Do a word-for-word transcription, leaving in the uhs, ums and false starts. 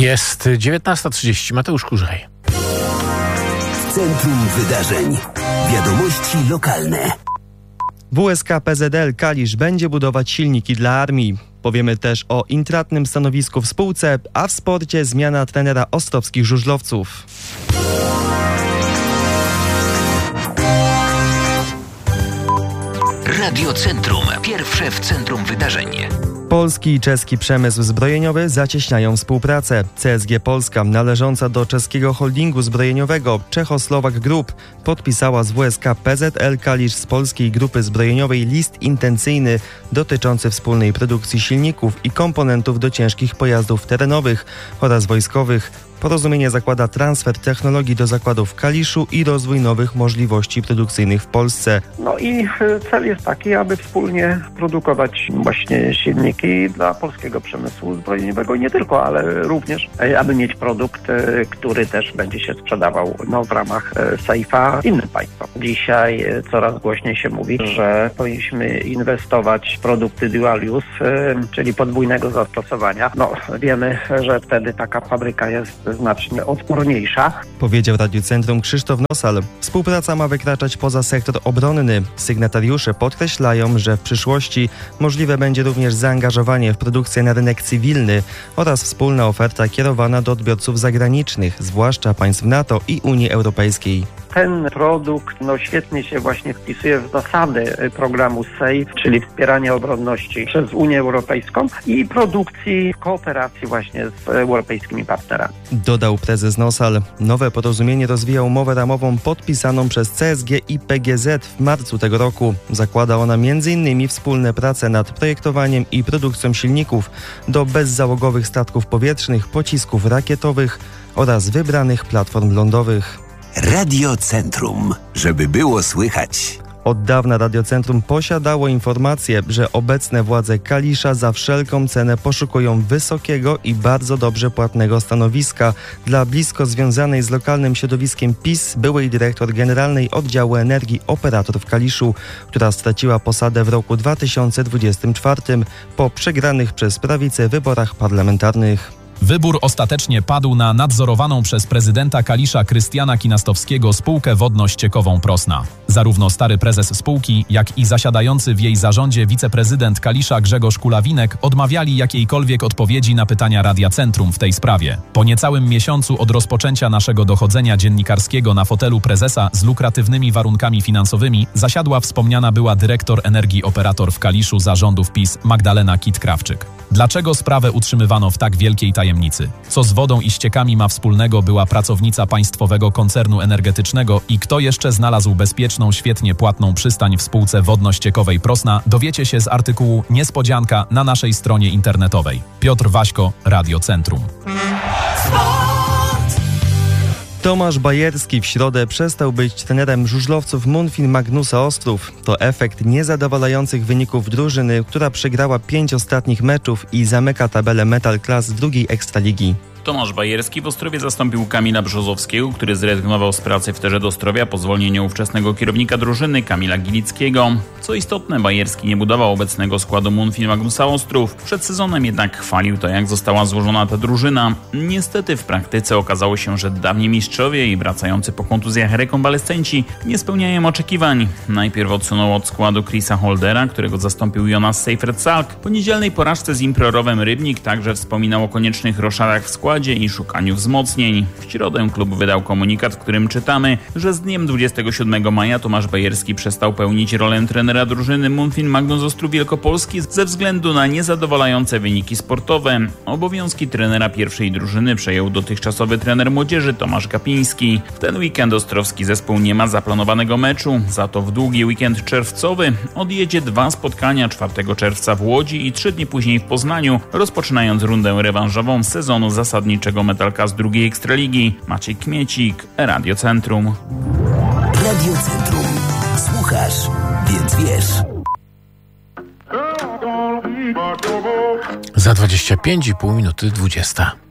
Jest dziewiętnasta trzydzieści. Mateusz Kurzej. W centrum wydarzeń. Wiadomości lokalne. W S K P Z L Kalisz będzie budować silniki dla armii. Powiemy też o intratnym stanowisku w spółce, a w sporcie zmiana trenera ostrowskich żużlowców. Radio Centrum. Pierwsze w centrum wydarzeń. Polski i czeski przemysł zbrojeniowy zacieśniają współpracę. C S G Polska, należąca do czeskiego holdingu zbrojeniowego Czechoslovak Group, podpisała z W S K P Z L Kalisz z polskiej grupy zbrojeniowej list intencyjny dotyczący wspólnej produkcji silników i komponentów do ciężkich pojazdów terenowych oraz wojskowych. Porozumienie zakłada transfer technologii do zakładów w Kaliszu i rozwój nowych możliwości produkcyjnych w Polsce. No i cel jest taki, aby wspólnie produkować właśnie silniki dla polskiego przemysłu zbrojeniowego i nie tylko, ale również, aby mieć produkt, który też będzie się sprzedawał no, w ramach sejfa innym państwom. Dzisiaj coraz głośniej się mówi, że powinniśmy inwestować w produkty dual use, czyli podwójnego zastosowania. No wiemy, że wtedy taka fabryka jest znacznie odporniejsza. Powiedział Radiu Centrum Krzysztof Nosal. Współpraca ma wykraczać poza sektor obronny. Sygnatariusze podkreślają, że w przyszłości możliwe będzie również zaangażowanie w produkcję na rynek cywilny oraz wspólna oferta kierowana do odbiorców zagranicznych, zwłaszcza państw NATO i Unii Europejskiej. Ten produkt no, świetnie się właśnie wpisuje w zasady programu sejf, czyli wspieranie obronności przez Unię Europejską i produkcji w kooperacji właśnie z europejskimi partnerami. Dodał prezes Nosal. Nowe porozumienie rozwija umowę ramową podpisaną przez C S G i P G Z w marcu tego roku. Zakłada ona między innymi wspólne prace nad projektowaniem i produkcją silników do bezzałogowych statków powietrznych, pocisków rakietowych oraz wybranych platform lądowych. Radio Centrum, żeby było słychać. Od dawna Radio Centrum posiadało informację, że obecne władze Kalisza za wszelką cenę poszukują wysokiego i bardzo dobrze płatnego stanowiska dla blisko związanej z lokalnym środowiskiem PiS byłej dyrektor generalnej oddziału energii operator w Kaliszu, która straciła posadę w roku dwa tysiące dwudziestym czwartym po przegranych przez prawicę wyborach parlamentarnych. Wybór ostatecznie padł na nadzorowaną przez prezydenta Kalisza Krystiana Kinastowskiego spółkę wodno-ściekową Prosna. Zarówno stary prezes spółki, jak i zasiadający w jej zarządzie wiceprezydent Kalisza Grzegorz Kulawinek odmawiali jakiejkolwiek odpowiedzi na pytania Radia Centrum w tej sprawie. Po niecałym miesiącu od rozpoczęcia naszego dochodzenia dziennikarskiego na fotelu prezesa z lukratywnymi warunkami finansowymi zasiadła wspomniana była dyrektor energii operator w Kaliszu zarządów PiS Magdalena Kit-Krawczyk. Dlaczego sprawę utrzymywano w tak wielkiej tajemnicy? Co z wodą i ściekami ma wspólnego była pracownica państwowego koncernu energetycznego i kto jeszcze znalazł bezpieczną, świetnie płatną przystań w spółce wodno-ściekowej Prosna, dowiecie się z artykułu Niespodzianka na naszej stronie internetowej. Piotr Waśko, Radio Centrum. Tomasz Bajerski w środę przestał być trenerem żużlowców Munfin Magnusa Ostrów. To efekt niezadowalających wyników drużyny, która przegrała pięć ostatnich meczów i zamyka tabelę Metal Class drugiej Ekstraligi. Tomasz Bajerski w Ostrowie zastąpił Kamila Brzozowskiego, który zrezygnował z pracy w Terze Ostrowia po zwolnieniu ówczesnego kierownika drużyny Kamila Gilickiego. Co istotne, Bajerski nie budował obecnego składu Munfin Magnusa Ostrów. Przed sezonem jednak chwalił to, jak została złożona ta drużyna. Niestety w praktyce okazało się, że dawni mistrzowie i wracający po kontuzjach rekonwalescenci nie spełniają oczekiwań. Najpierw odsunął od składu Chrisa Holdera, którego zastąpił Jonas Seyfert-Salk. Po niedzielnej porażce z Improrowem Rybnik także wspominał o koniecznych roszadach w składzie i szukaniu wzmocnień. W środę klub wydał komunikat, w którym czytamy, że z dniem dwudziestego siódmego maja Tomasz Bajerski przestał pełnić rolę trenera drużyny Munfin Magnus Ostrów Wielkopolski ze względu na niezadowalające wyniki sportowe. Obowiązki trenera pierwszej drużyny przejął dotychczasowy trener młodzieży Tomasz Gapiński. W ten weekend ostrowski zespół nie ma zaplanowanego meczu, za to w długi weekend czerwcowy odjedzie dwa spotkania czwartego czerwca w Łodzi i trzy dni później w Poznaniu, rozpoczynając rundę rewanżową sezonu zasadniczego Metalka z drugiej Ekstraligi. Maciej Kmiecik, Radio Centrum. Radio Centrum. Słuchasz, więc wiesz. Za dwadzieścia pięć i pół minuty dwudziesta.